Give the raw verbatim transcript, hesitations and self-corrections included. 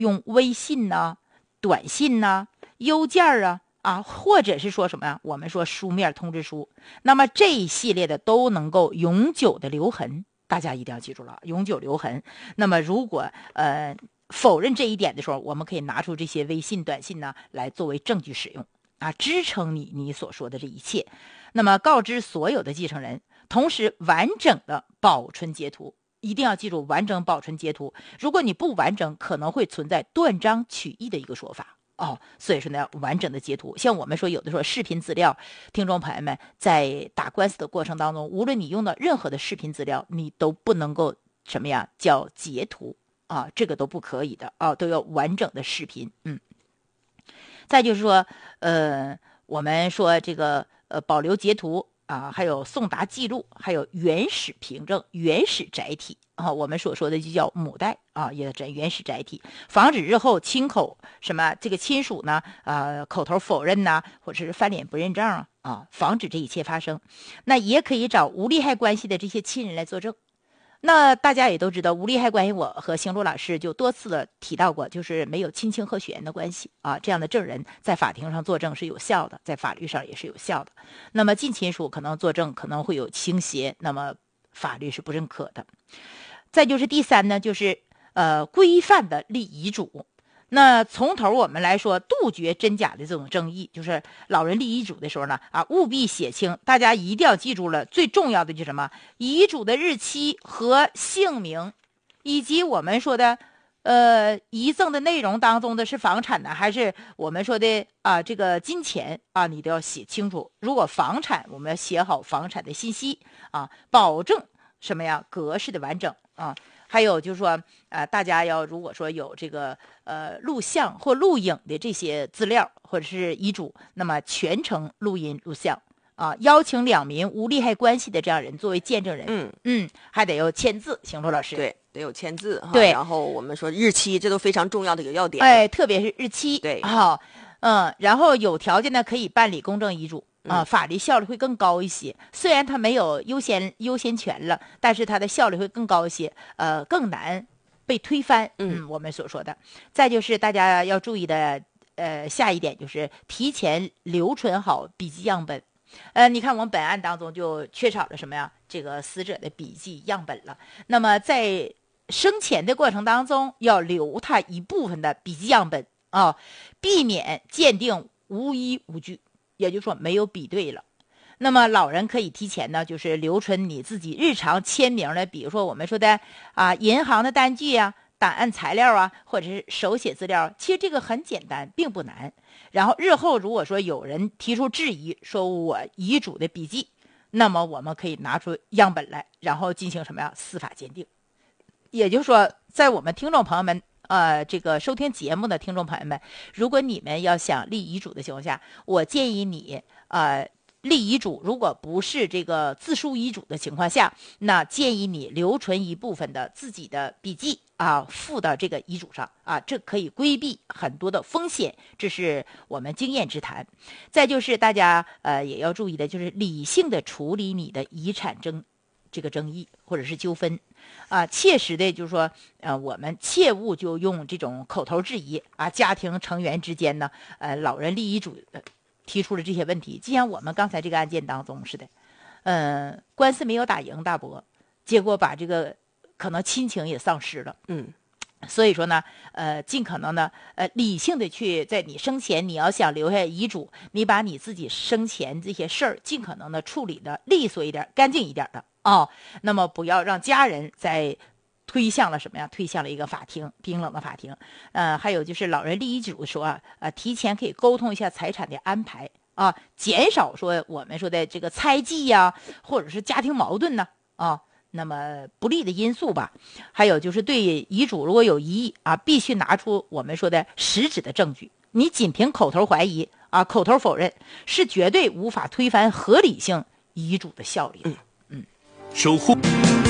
用微信呐、短信呐、邮件啊啊，或者是说什么呀？我们说书面通知书，那么这一系列的都能够永久的留痕，大家一定要记住了，永久留痕。那么如果呃否认这一点的时候，我们可以拿出这些微信、短信呢来作为证据使用啊，支撑你你所说的这一切。那么告知所有的继承人，同时完整的保存截图。一定要记住完整保存截图，如果你不完整，可能会存在断章取义的一个说法哦。所以说呢，完整的截图，像我们说有的时候视频资料，听众朋友们在打官司的过程当中，无论你用到任何的视频资料，你都不能够什么呀叫截图啊，这个都不可以的啊，都要完整的视频。嗯，再就是说，呃，我们说这个呃保留截图。啊，还有送达记录，还有原始凭证、原始载体啊，我们所说的就叫母带啊，也叫原始载体，防止日后亲口什么这个亲属呢，呃，口头否认呐、啊，或者是翻脸不认账啊，啊，防止这一切发生。那也可以找无利害关系的这些亲人来作证。那大家也都知道，无利害关系，我和邢璐老师就多次的提到过，就是没有亲情和血缘的关系啊，这样的证人在法庭上作证是有效的，在法律上也是有效的。那么近亲属可能作证可能会有倾斜，那么法律是不认可的。再就是第三呢，就是呃规范的立遗嘱。那从头我们来说，杜绝真假的这种争议，就是老人立遗嘱的时候呢，啊，务必写清。大家一定要记住了，最重要的就是什么？遗嘱的日期和姓名，以及我们说的，呃，遗赠的内容当中的是房产呢，还是我们说的啊这个金钱啊，你都要写清楚。如果房产，我们要写好房产的信息啊，保证什么呀？格式的完整啊。还有就是说，呃，大家要如果说有这个呃录像或录影的这些资料或者是遗嘱，那么全程录音录像啊，邀请两名无利害关系的这样人作为见证人， 嗯嗯，还得有签字，邢璐老师， 对，得有签字哈。 对， 然后我们说日期，这都非常重要的一个要点。 哎，特别是日期， 对， 好、哦，嗯，然后有条件呢可以办理公证遗嘱。啊，法律效率会更高一些。虽然它没有优先优先权了，但是它的效率会更高一些，呃，更难被推翻。嗯，我们所说的。再就是大家要注意的，呃，下一点就是提前留存好笔记样本。呃，你看我们本案当中就缺少了什么呀？这个死者的笔记样本了。那么在生前的过程当中，要留他一部分的笔记样本啊，避免鉴定无依无据。也就是说没有比对了，那么老人可以提前呢，就是留存你自己日常签名的，比如说我们说的啊，银行的单据啊、档案材料啊，或者是手写资料，其实这个很简单，并不难。然后日后如果说有人提出质疑，说我遗嘱的笔记，那么我们可以拿出样本来，然后进行什么呀？司法鉴定。也就是说，在我们听众朋友们。呃，这个收听节目的听众朋友们，如果你们要想立遗嘱的情况下，我建议你呃立遗嘱，如果不是这个自书遗嘱的情况下，那建议你留存一部分的自己的笔记啊，附到这个遗嘱上啊，这可以规避很多的风险，这是我们经验之谈。再就是大家呃也要注意的，就是理性的处理你的遗产争这个争议或者是纠纷。啊，切实的，就是说，呃，我们切勿就用这种口头质疑啊，家庭成员之间呢，呃，老人立遗嘱、呃、提出了这些问题，就像我们刚才这个案件当中似的，嗯、呃，官司没有打赢大伯，结果把这个可能亲情也丧失了， 嗯。 所以说呢，呃，尽可能呢，呃，理性的去在你生前，你要想留下遗嘱，你把你自己生前这些事儿，尽可能的处理的利索一点、干净一点的哦。那么不要让家人在推向了什么呀？推向了一个法庭，冰冷的法庭。呃，还有就是老人立遗嘱的时候啊，呃，提前可以沟通一下财产的安排啊，减少说我们说的这个猜忌呀，或者是家庭矛盾呢啊。那么不利的因素吧，还有就是对遗嘱如果有疑义啊，必须拿出我们说的实质的证据。你仅凭口头怀疑啊、口头否认，是绝对无法推翻合理性遗嘱的效力的。 嗯嗯， 守护。